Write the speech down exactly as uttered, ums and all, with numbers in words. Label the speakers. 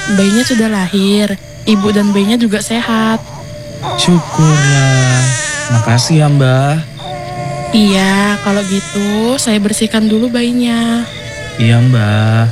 Speaker 1: Bayinya sudah lahir, ibu dan bayinya juga sehat.
Speaker 2: Syukurlah. Makasih ya Mbah.
Speaker 1: Iya, kalau gitu saya bersihkan dulu bayinya.
Speaker 2: Iya Mbah.